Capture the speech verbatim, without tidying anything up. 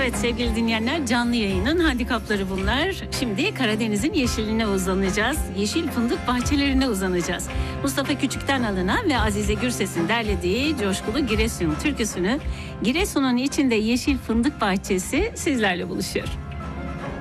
Evet sevgili dinleyenler, canlı yayının handikapları bunlar. Şimdi Karadeniz'in yeşiline uzanacağız. Yeşil fındık bahçelerine uzanacağız. Mustafa Küçük'ten alınan ve Azize Gürses'in derlediği coşkulu Giresun türküsünü, Giresun'un içinde yeşil fındık bahçesi sizlerle buluşuyor.